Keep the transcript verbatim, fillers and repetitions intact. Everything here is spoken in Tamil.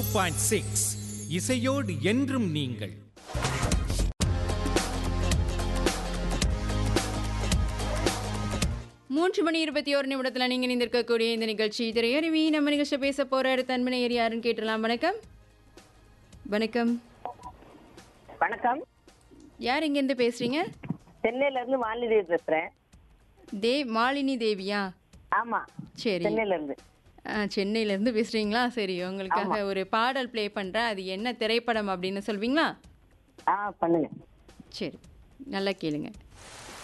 பாயிண்ட் சிக்ஸ் இசையோடு என்றும் நீங்கள். மூன்று மணி இருபத்தி ஒரு நிமிடத்தில் நீங்கள் இணைந்திருக்கக்கூடிய இந்த நிகழ்ச்சி திரையருவி. நம்ம நிகழ்ச்சி பேச போகிற அடுத்த அன்பனையர் யாருன்னு கேட்டுடலாம். வணக்கம். வணக்கம். வணக்கம். யார் இங்கேருந்து பேசுறீங்க? சென்னையில இருந்து மாலினி தேவி பேசுறேன். தேவ் மாலினி தேவியா? ஆமா, சரி, சென்னையில இருந்து. சென்னையில இருந்து பேசுறீங்களா? சரி, உங்களுக்காக ஒரு பாடல் ப்ளே பண்றேன். அது என்ன திரைப்படம் அப்படின்னு சொல்வீங்களா? ஆ, பண்ணுங்க. சரி, நல்லா கேளுங்க.